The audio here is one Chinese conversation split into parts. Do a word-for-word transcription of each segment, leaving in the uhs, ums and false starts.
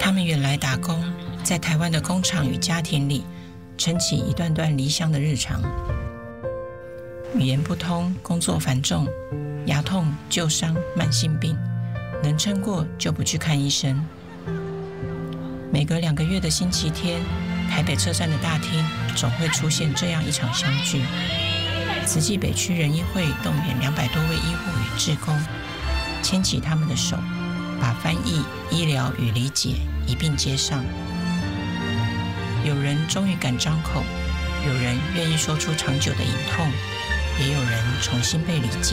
他们远来打工，在台湾的工厂与家庭里撑起一段段离乡的日常。语言不通，工作繁重，牙痛、旧伤、慢性病，能撑过就不去看医生。每隔两个月的星期天，台北车站的大厅总会出现这样一场相聚。慈济北区人医会动员两百多位医护与志工，牵起他们的手，把翻译、医疗与理解一并接上。有人终于敢张口，有人愿意说出长久的隐痛，也有人重新被理解。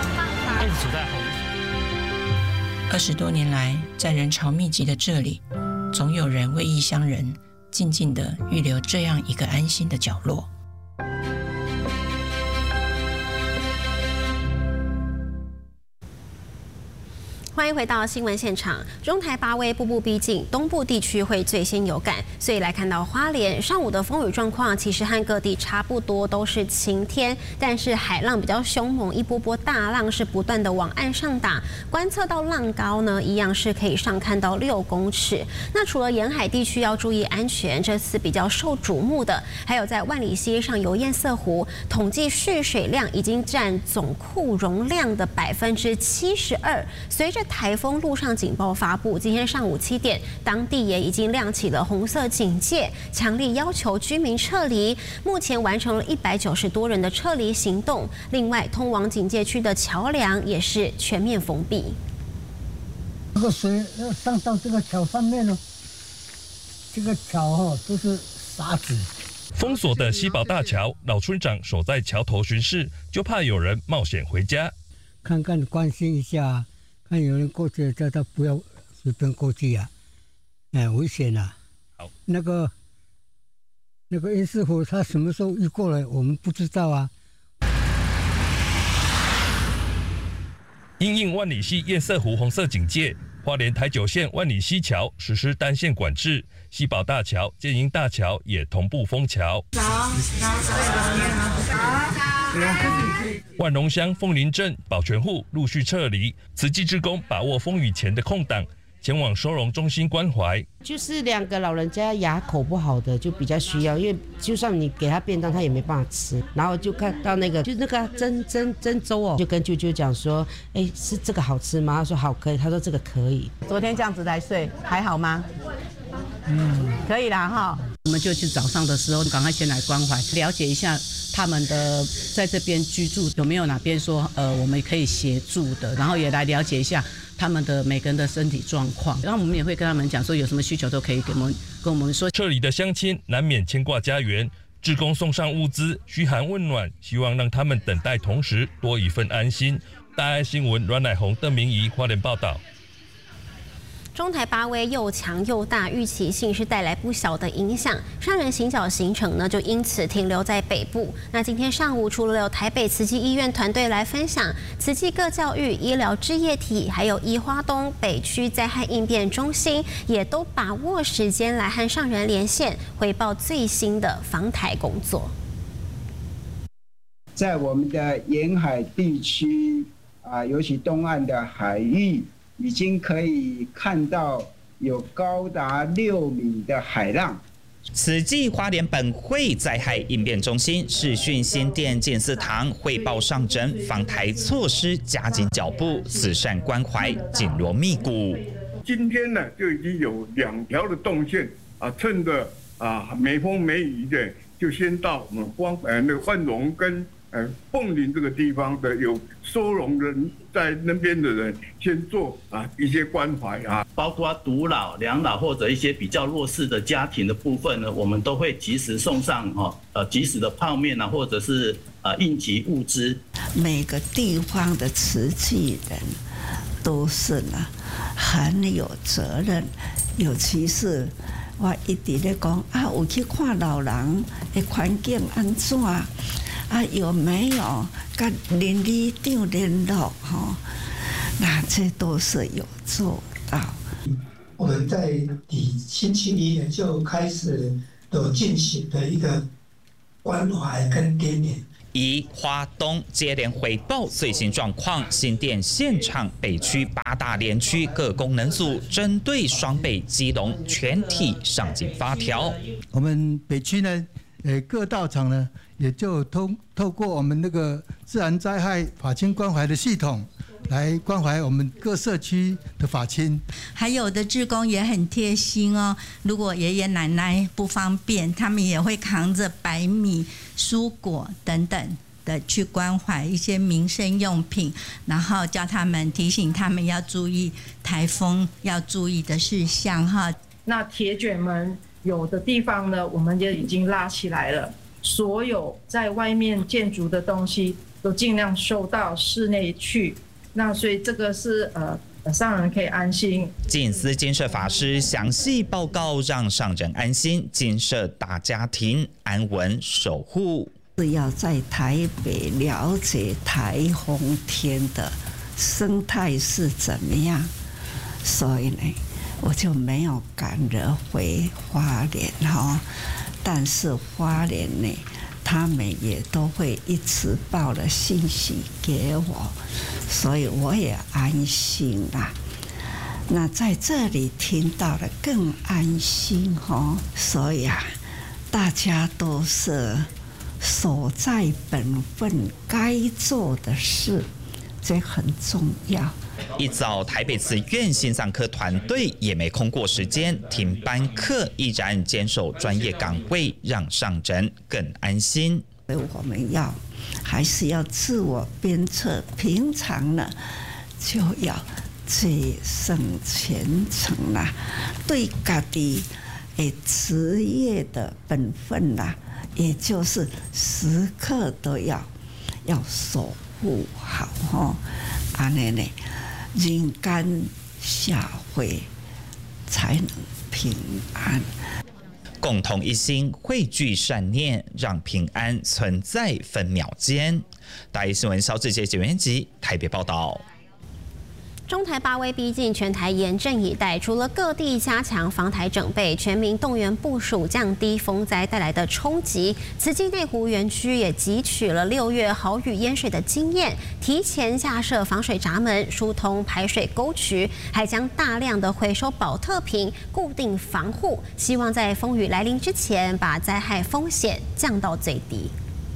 二十多年来，在人潮密集的这里，总有人为异乡人静静地预留这样一个安心的角落。 欢迎回到新闻现场。中台八威步步逼近，东部地区会最先有感，所以来看到花莲上午的风雨状况，其实和各地差不多，都是晴天，但是海浪比较凶猛，一波波大浪是不断的往岸上打，观测到浪高呢，一样是可以上看到六公尺。那除了沿海地区要注意安全，这次比较受瞩目的，还有在万里溪上游堰塞湖，统计蓄水量已经占总库容量的百分之七十二，随着台风陆上警报发布，今天上午七点，当地也已经亮起了红色警戒，强力要求居民撤离。目前完成了一百九十多人的撤离行动。另外，通往警戒区的桥梁也是全面封闭。 这个水要上到这个桥上面呢，这个桥哦都是沙子。 封锁的西宝大桥，老村长守在桥头巡视，就怕有人冒险回家， 看看关心一下。看有人过去，叫他不要随便过去啊，哎，危险啊！ 好， 那个那个堰塞湖，他什么时候移过来，我们不知道啊。 因应万里溪堰塞湖红色警戒，花莲台九线万里溪桥实施单线管制，西宝大桥、建营大桥也同步封桥。万荣乡凤林镇保全户陆续撤离，慈济志工把握风雨前的空档，前往收容中心关怀。 就是两个老人家牙口不好的就比较需要，因为就算你给他便当，他也没办法吃。然后就看到那个，就那个珍珍珍粥哦，就跟舅舅讲说，哎，是这个好吃吗？他说好，可以。他说这个可以。 昨天这样子来睡还好吗？嗯，可以啦哈。我们就去早上的时候，赶快先来关怀，了解一下他们的在这边居住有没有哪边说呃我们可以协助的，然后也来了解一下他们的每个人的身体状况，然后我们也会跟他们讲说有什么需求都可以跟我们跟我们说。 撤离的乡亲难免牵挂家园，志工送上物资嘘寒问暖，希望让他们等待同时多一份安心。大爱新闻阮乃宏、邓明仪花莲报道。 中台八威又强又大，预期性是带来不小的影响。上人行脚行程呢，就因此停留在北部。那今天上午，除了有台北慈济医院团队来分享慈济各教育、医疗志业体，还有宜花东北区灾害应变中心，也都把握时间来和上人连线，汇报最新的防台工作。 在我们的沿海地区啊，尤其东岸的海域，已经可以看到有高达六米的海浪。 慈济花莲本会灾害应变中心视讯新店建寺堂汇报上诊防台措施，加紧脚步，慈善关怀紧锣密鼓。 今天呢，就已经有两条的动线啊，趁着啊没风没雨的，就先到我们光呃那个万荣跟呃凤林这个地方的有收容人在那边的人，先做啊一些关怀啊， 包括独老、两老或者一些比较弱势的家庭的部分呢，我们都会及时送上哈呃及时的泡面啊，或者是呃应急物资。 每个地方的慈济人都是呢很有责任，尤其是我一直在讲啊，有去看老人的环境安怎。啊，有没有跟邻里长联络哈？那这都是有做到。 我们在底星期一呢就开始有进行的一个关怀跟点点。 宜、花东接连回报最新状况。新店现场北区八大连区各功能组针对双北、基隆全体上紧发条。 我们北区呢，呃，各道场呢，也就通透过我们那个自然灾害法亲关怀的系统，来关怀我们各社区的法亲。 还有的志工也很贴心哦，如果爷爷奶奶不方便，他们也会扛着白米、蔬果等等的去关怀一些民生用品，然后叫他们提醒他们要注意台风要注意的事项哈。 那铁卷门有的地方呢，我们也已经拉起来了，所有在外面建筑的东西都尽量收到室内去。那所以这个是呃。上人可以安心。 净思金舍法师详细报告，让上人安心，金舍大家庭安稳守护。 是要在台北了解台风天的生态是怎么样，所以呢，我就没有赶着回花莲哈。但是花莲呢，他们也都会一直报了信息给我，所以我也安心啦。那在这里听到了更安心哦，所以啊，大家都是守在本分该做的事，这很重要。 一早，台北慈院心脏科团队也没空过时间，停班课依然坚守专业岗位，让上人更安心。 我们要还是要自我鞭策，平常呢就要节省虔诚啦，对家己的职业的本分啦，也就是时刻都要要守护好吼，安尼呢。人间社会才能平安， 共同一心，汇聚善念，让平安存在分秒间。大一新闻肖志杰、简元吉台北报道。 中台八威逼近，全台严阵以待。除了各地加强防台整备，全民动员部署，降低风灾带来的冲击。慈济内湖园区也汲取了六月豪雨淹水的经验，提前架设防水闸门，疏通排水沟渠，还将大量的回收保特瓶固定防护，希望在风雨来临之前，把灾害风险降到最低。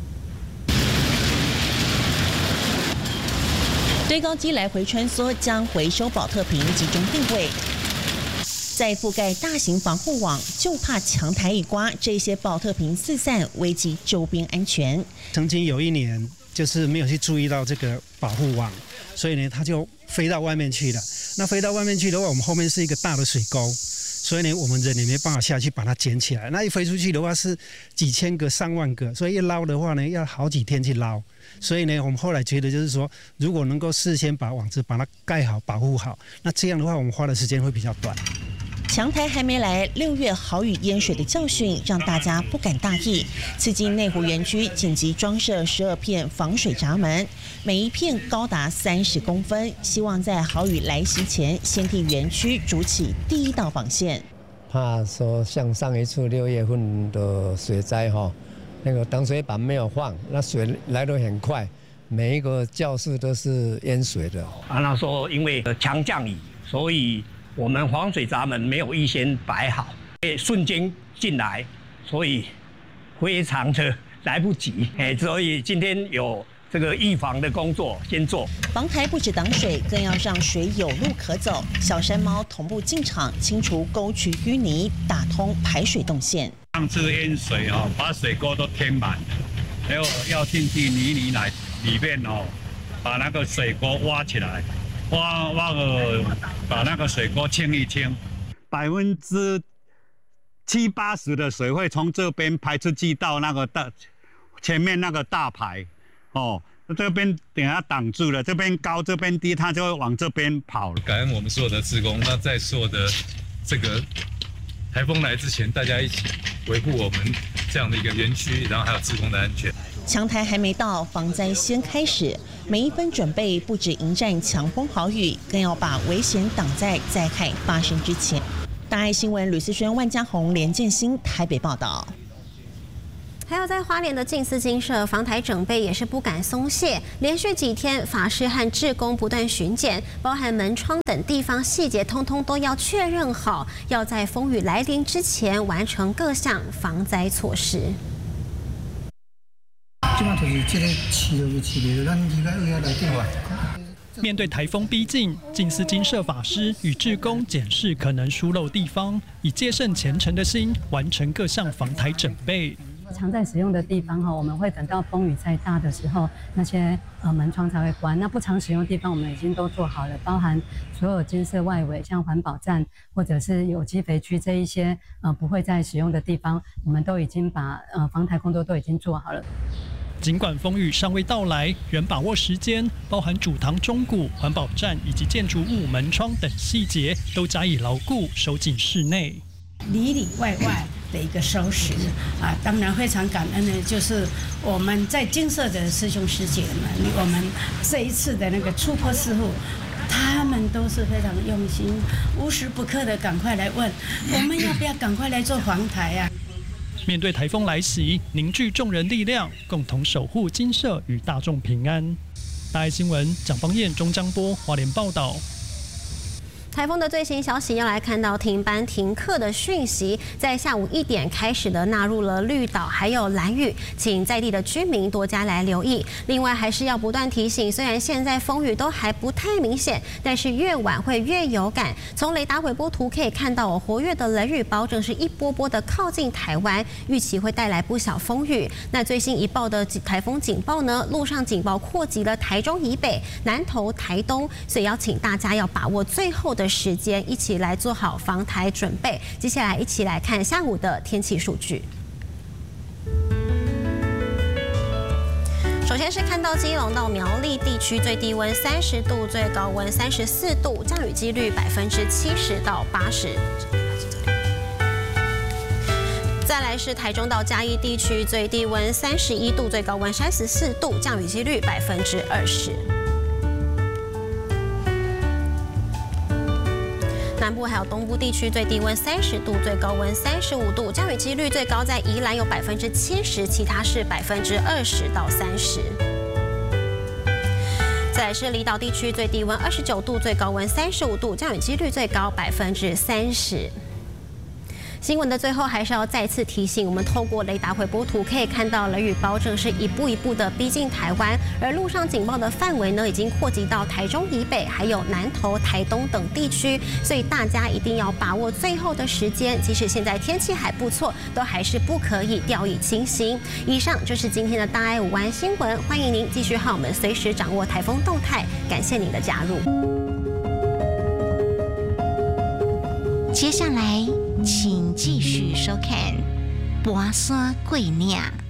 堆高机来回穿梭，将回收保特瓶集中定位，再覆盖大型防护网，就怕强台一刮，这些保特瓶四散，危及周边安全。 曾经有一年，就是没有去注意到这个保护网，所以呢，它就飞到外面去了。那飞到外面去的话，我们后面是一个大的水沟，所以呢，我们人也没办法下去把它捡起来。那一飞出去的话是几千个、上万个，所以一捞的话呢，要好几天去捞。所以呢，我们后来觉得就是说，如果能够事先把网子把它盖好、保护好，那这样的话，我们花的时间会比较短。 强台还没来，六月豪雨淹水的教训让大家不敢大意。刺激内湖园区紧急装设十二片防水闸门，每一片高达三十公分，希望在豪雨来袭前，先替园区筑起第一道防线。 怕说像上一次六月份的水灾哈。那个挡水板没有放，那水来得很快，每一个教室都是淹水的。 啊，那说因为强降雨，所以我们防水闸门没有预先摆好，瞬间进来，所以非常的来不及。哎，所以今天有这个预防的工作先做。 防台不止挡水，更要让水有路可走。小山猫同步进场，清除沟渠淤泥，打通排水动线。 上次淹水哦，把水沟都填满了，然后要进去泥泥来里面哦，把那个水沟挖起来，挖挖个把那个水沟清一清，百分之七八十的水会从这边排出去到那个大前面那个大排哦。这边等下挡住了，这边高这边低，它就会往这边跑。 感恩我们所有的志工，那在所有的这个台风来之前，大家一起维护我们这样的一个园区，然后还有志工的安全。 强台还没到，防灾先开始，每一分准备不止迎战强风豪雨，更要把危险挡在灾害发生之前。大爱新闻吕思萱、万家宏、连建新台北报道。 还有在花莲的近四金社防台整备也是不敢松懈，连续几天法师和志工不断巡检，包含门窗等地方细节，通通都要确认好，要在风雨来临之前完成各项防灾措施。 面对台风逼近，近四金社法师与志工检视可能疏漏地方，以戒慎虔诚的心完成各项防台整备。 常在使用的地方哈，我们会等到风雨再大的时候，那些呃门窗才会关。那不常使用的地方，我们已经都做好了，包含所有金色外围，像环保站或者是有机肥区这一些呃不会再使用的地方，我们都已经把呃防台工作都已经做好了。 尽管风雨尚未到来，仍把握时间，包含主堂钟鼓、环保站以及建筑物门窗等细节，都加以牢固收进室内。 里里外外的一个收拾啊，当然非常感恩的，就是我们在金色的师兄师姐们，我们这一次的那个出坡师傅，他们都是非常用心，无时不刻的赶快来问，我们要不要赶快来做防台啊？ 面对台风来袭，凝聚众人力量，共同守护金社与大众平安。大爱新闻蒋邦彦、钟江波花莲报道。 台风的最新消息要来看到停班停课的讯息，在下午一点开始的纳入了绿岛还有兰屿，请在地的居民多加来留意。另外还是要不断提醒，虽然现在风雨都还不太明显，但是越晚会越有感。从雷达回波图可以看到，活跃的雷雨包正是一波波的靠近台湾，预期会带来不小风雨。那最新一报的台风警报呢，陆上警报扩及了台中以北、南投、台东，所以要请大家要把握最后的时间，一起来做好防台准备。接下来一起来看下午的天气数据。首先是看到基隆到苗栗地区最低温三十度，最高温三十四度，降雨几率百分之七十到八十。再来是台中到嘉义地区最低温三十一度，最高温三十四度，降雨几率百分之二十。南部还有东部地区最低温三十度，最高温三十五度，降雨几率最高在宜兰有百分之七十，其他是百分之二十到三十。再来是离岛地区最低温二十九度，最高温三十五度，降雨几率最高百分之三十。新闻的最后还是要再次提醒，我们透过雷达回波图可以看到雷雨包正是一步一步的逼近台湾，而陆上警报的范围呢已经扩及到台中以北，还有南投、台东等地区，所以大家一定要把握最后的时间，即使现在天气还不错，都还是不可以掉以轻心。以上就是今天的大爱午安新闻，欢迎您继续和我们随时掌握台风动态，感谢您的加入。 接下来请继续收看《跋山过岭》。